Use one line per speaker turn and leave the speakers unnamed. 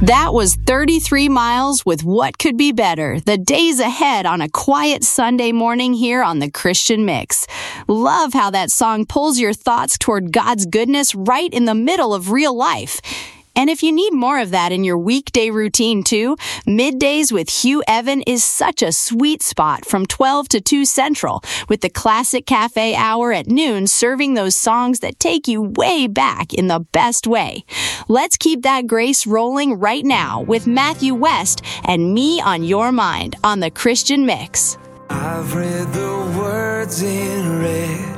That was 33 Miles with What Could Be Better, the days ahead on a quiet Sunday morning here on the Christian Mix. Love how that song pulls your thoughts toward God's goodness right in the middle of real life. And if you need more of that in your weekday routine too, Middays with Hugh Evan is such a sweet spot from 12 to 2 Central, with the Classic Cafe Hour at noon serving those songs that take you way back in the best way. Let's keep that grace rolling right now with Matthew West and Me on Your Mind on the Christian Mix.
I've read the words in red